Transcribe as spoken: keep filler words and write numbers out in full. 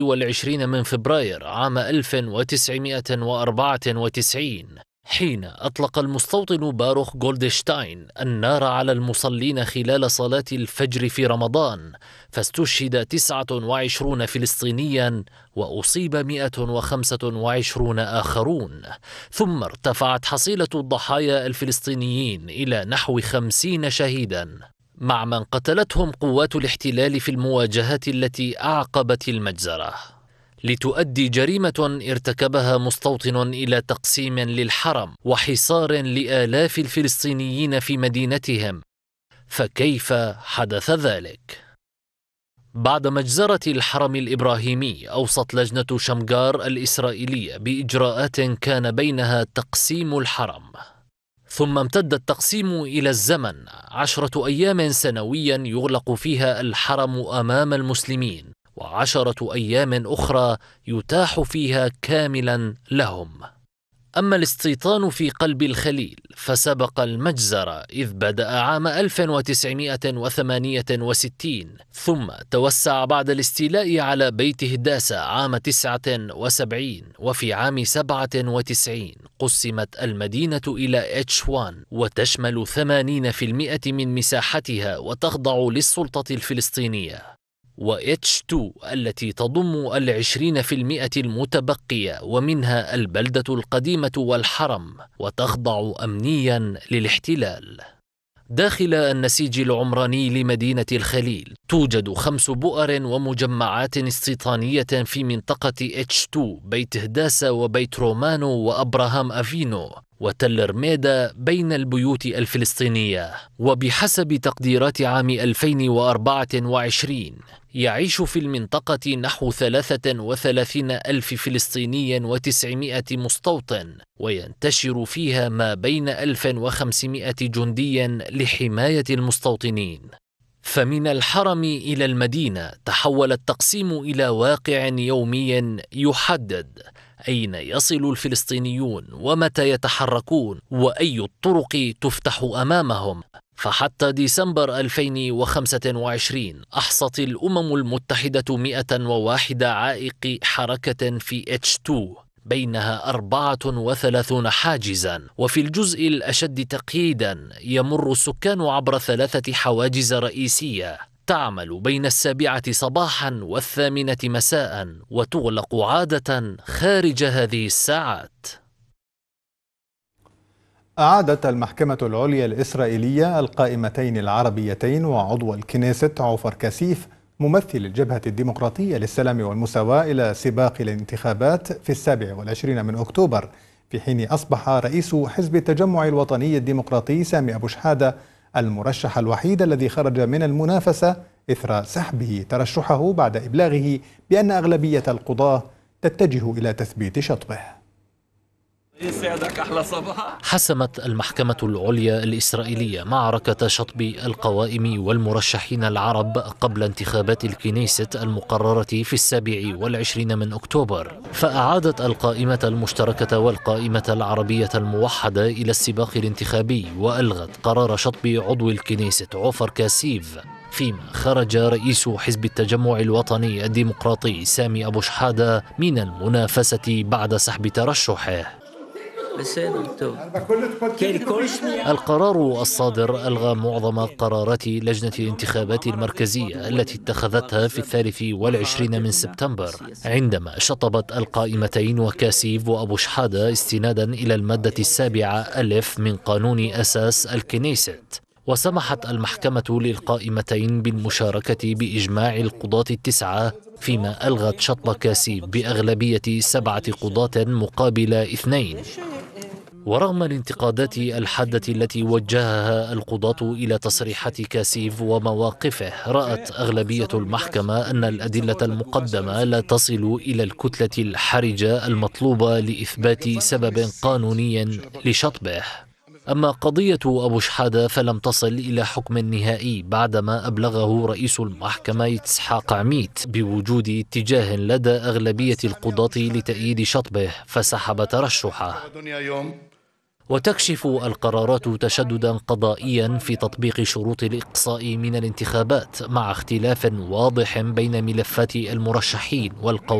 والعشرين من فبراير عام ألف وتسعمائة وأربعة وتسعين، حين أطلق المستوطن باروخ جولدشتاين النار على المصلين خلال صلاة الفجر في رمضان، فاستشهد تسعة وعشرون فلسطينيا وأصيب مئة وخمسة وعشرون آخرون، ثم ارتفعت حصيلة الضحايا الفلسطينيين إلى نحو خمسين شهيدا، مع من قتلتهم قوات الاحتلال في المواجهات التي أعقبت المجزرة، لتؤدي جريمة ارتكبها مستوطن إلى تقسيم للحرم وحصار لآلاف الفلسطينيين في مدينتهم. فكيف حدث ذلك؟ بعد مجزرة الحرم الإبراهيمي أوصت لجنة شمغار الإسرائيلية بإجراءات كان بينها تقسيم الحرم، ثم امتد التقسيم إلى الزمن، عشرة أيام سنويا يغلق فيها الحرم أمام المسلمين، وعشرة أيام أخرى يتاح فيها كاملا لهم. أما الاستيطان في قلب الخليل فسبق المجزرة، إذ بدأ عام ألف وتسعمائة وثمانية وستين، ثم توسع بعد الاستيلاء على بيت هداسة عام تسعة وسبعين، وفي عام سبعة وتسعين قسمت المدينة إلى إتش واحد وتشمل ثمانين بالمئة من مساحتها وتخضع للسلطة الفلسطينية، و إتش اثنين التي تضم العشرين في المئة المتبقية ومنها البلدة القديمة والحرم وتخضع أمنيا للاحتلال. داخل النسيج العمراني لمدينة الخليل توجد خمس بؤر ومجمعات استيطانية في منطقة إتش اثنين، بيت هداسة وبيت رومانو وأبراهام أفينو وتل رميدة بين البيوت الفلسطينية. وبحسب تقديرات عام ألفين وأربعة وعشرين يعيش في المنطقة نحو ثلاثة وثلاثين ألف فلسطيني وتسعمائة مستوطن، وينتشر فيها ما بين ألف وخمسمائة جندي لحماية المستوطنين. فمن الحرم إلى المدينة تحول التقسيم إلى واقع يومي يحدد أين يصل الفلسطينيون ومتى يتحركون وأي الطرق تفتح أمامهم. فحتى ديسمبر ألفين وخمسة وعشرين أحصت الأمم المتحدة مئة وواحد عائق حركة في إتش اثنين، بينها أربعة وثلاثين حاجزا، وفي الجزء الأشد تقييدا يمر السكان عبر ثلاثة حواجز رئيسية تعمل بين السابعة صباحا والثامنة مساء، وتغلق عادة خارج هذه الساعات. أعادت المحكمة العليا الإسرائيلية القائمتين العربيتين وعضو الكنيست عوفر كاسيف ممثل الجبهة الديمقراطية للسلام والمساواة إلى سباق الانتخابات في السابع والعشرين من أكتوبر، في حين أصبح رئيس حزب التجمع الوطني الديمقراطي سامي أبو شحادة المرشح الوحيد الذي خرج من المنافسة إثر سحبه ترشحه بعد إبلاغه بأن أغلبية القضاة تتجه إلى تثبيت شطبه. حسمت المحكمة العليا الإسرائيلية معركة شطب القوائم والمرشحين العرب قبل انتخابات الكنيست المقررة في السابع والعشرين من أكتوبر، فأعادت القائمة المشتركة والقائمة العربية الموحدة إلى السباق الانتخابي، وألغت قرار شطب عضو الكنيست عوفر كاسيف، فيما خرج رئيس حزب التجمع الوطني الديمقراطي سامي أبو شحادة من المنافسة بعد سحب ترشحه. القرار الصادر ألغى معظم قرارات لجنة الانتخابات المركزية التي اتخذتها في الثالث والعشرين من سبتمبر عندما شطبت القائمتين وكاسيف وأبو شحادة استنادا إلى المادة السابعة ألف من قانون أساس الكنيست. وسمحت المحكمة للقائمتين بالمشاركة بإجماع القضاة التسعة، فيما ألغت شطب كاسيف بأغلبية سبعة قضاة مقابل اثنين. ورغم الانتقادات الحادة التي وجهها القضاة إلى تصريحات كاسيف ومواقفه، رأت أغلبية المحكمة أن الأدلة المقدمة لا تصل إلى الكتلة الحرجة المطلوبة لإثبات سبب قانوني لشطبه. أما قضية أبو شحادة فلم تصل إلى حكم نهائي بعدما أبلغه رئيس المحكمة إسحاق عميت بوجود اتجاه لدى أغلبية القضاة لتأييد شطبه، فسحب ترشحه. وتكشف القرارات تشددا قضائيا في تطبيق شروط الإقصاء من الانتخابات، مع اختلاف واضح بين ملفات المرشحين والقوانين